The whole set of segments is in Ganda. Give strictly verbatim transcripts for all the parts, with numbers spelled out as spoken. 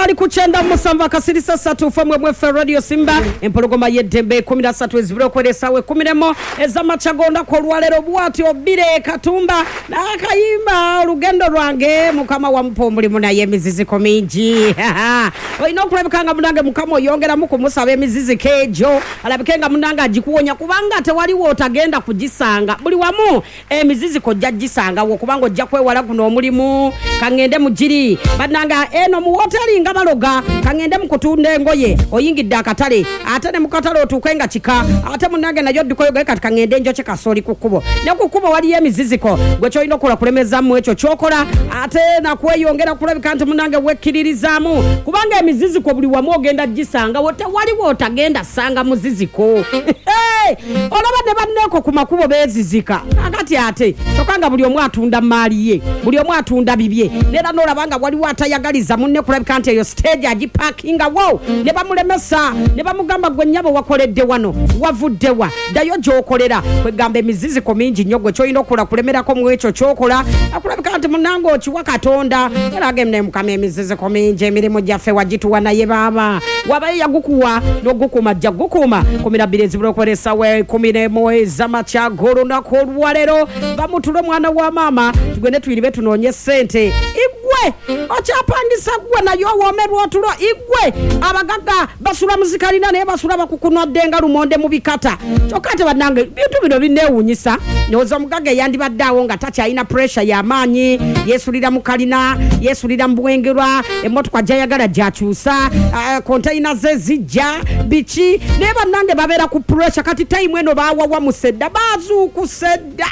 twali kuchenda musamba kasiri sasa tufamwe mwefe Radio Simba empologoma yedembe kumi na tatu ezibiro kweresawe kumi nemo ezamachagonda ko lwalero bwati obire katumba na akayimba olugendo lwange mukama wa mpombuli muna yemizizi kominji oyino kulabikanga munange mukama yongera muko musabe emizizi kejo alabikenga munanga ajikuwonya kubanga tewaliwo otagenda kugisanga buli wamu emizizi ko jajisanga wo kubanga ojja kwewala kuno omulimu kangende mujiri bananga eno mu hoteli nga baloga kangende mukutunda engoye oyingidde akatale ate ne mukatale otukenga kika ate munange nayo dikoyoga kati kangende njo chekasoli kukubo ne kukubo wali emiziziko gwe choino kola kulemeza mu echo chokola ate na kweyongera kulabika nti munange wekiririzamu kubanga emiziziko buli wamu ogenda gisanga wote waliwo otagenda sanga muziziko hey olaba ne banneko ku makubo bezizika akati ate tokanga buli omu atunda mali ye buli omu atunda bibye nera nolabanga waliwo atayagaliza munne kulabika nti eyo stage agi parkinga wow ne bamulemesa ne bamugamba gwe nyabo wakoledde wano wavuddewa dayo jokolera kwegamba emiziziko mingi nnyo gwe choyina okula kulemerako mu echo chokola akulabika nti munango okiwa katonda era agemne mukama emiziziko mingi emirimu gyaffe wagituwa naye baba wabaye yagukuwa n'ogukuma jja gukuma kumi na bbiri ezibiro kweresa we kumi n'emu ez'amakyagolo nako olwalero bamutule mwana wa mama tugende tuyiribe tunoonye ssente igwe okyapangisa gwe nayo woomerwa otulo igwe abagaga basula muzikalina naye basula bakukunwa ddenga lumonde mu bikata kyokka ate bannange bintu bino binneewunyisa nyoza omugaga eyandibadde awo nga takyalina pressure y'amaanyi yeesulira mu kalina yeesulira mu bwengerwa emmotoka gyayagala gyakyusa konteyina ze zijja biki naye bannange babeera ku pressure kati time eno baawawa mu sedda baazuukusedda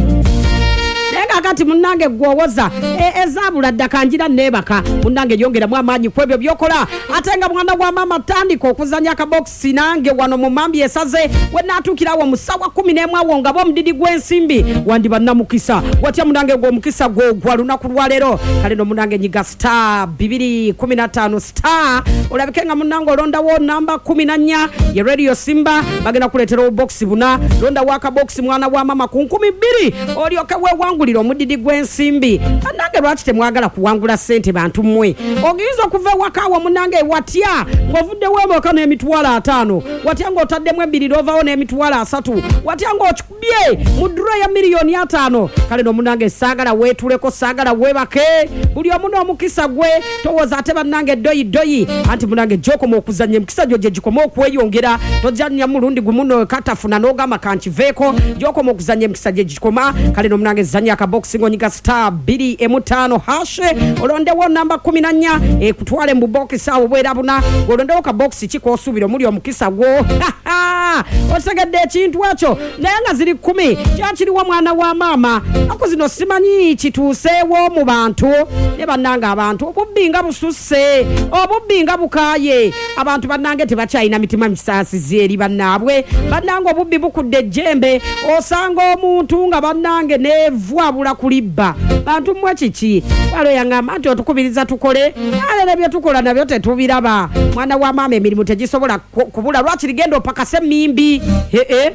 nenga kati munange gwowoza e, ezabula dakanjira nebaka munange yongera mu amanyi kwebyo byokola atenga mwana wa mama tandiko okuzanya ka box nange wano mu mambi esaze wenatukirawo musawa kumi n'emu awo ngabo mdidi gwensimbi wandi bannamukisa watya munange gwo mukisa gwo gwaluna ku lwalero kale no munange nyiga star bibiri kumi na ttaano star olabikenga munange olonda wo namba kumi na nnya ye Radio Simba bagenda kuletera box buna londa waka box mwana wa mama ku nkumi bbiri olyoke wewangu liro mudidi gwensimbi anange lwaki temwagala kuwangula sente bantu mmwe ogizo kuva wakawa munange watya ngovudde webo kana emitwala atano watya ngo otaddemu ebiri rovawo n'emitwala asatu watya ngo okubye mudro ya milioni atano kale no munange sagala wetuleko sagala webake buli omuno omukisa gwe towoza ate bannange doyi doyi anti munange joko mu okuzanya emikisa gyo gye gikoma okweyongera tojanya mulundi gumuno katafuna n'ogamba kankiveeko joko mu okuzanya emikisa gye gikoma kale no munange zanya ka boxing onyiga star biri emutano hashe olondewo namba kumi na nnya e kutwale mu box awo bwera buna olondewo ka box kiko osubiro muri omukisa gwo osegedde ekintu ekyo naye nga ziri kumi kyakiriwa mwana wa mama akuzino simanyi kituuseewo mu bantu ne bannanga abantu obubbinga bususse obubbinga bukaye abantu bannange tebakyalina mitima misaasizi eri bannaabwe bannanga obubbi bukudde ejjembe osanga omuntu nga bannange nevwa bula kulibba bantu mmwe kiki walo yangamba nti otukubiriza tukole alele bye tukola nabyo tetubiraba mwana wa mama emirimu tegisobola kubula lwaki ligendo pakase mimbi hee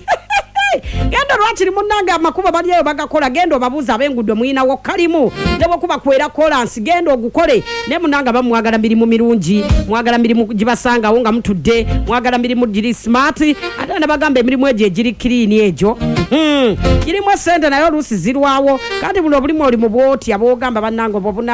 gendo lwaki limunange amakuba baliyo bagakola gendo babuza abengudde muina wo kalimu nebo kuba kwera kolansi gendo ogukole ne munanga bamwagala mirimu mirungi mwagala mirimu gibasanga wonga mutudde mwagala mirimu giri smart ate ne bagamba emirimu eje giri clean ejo hmm girimu sente nayo lusi zirwawo kandi buno bulimo oli mu bwoti abogamba bannange obobuna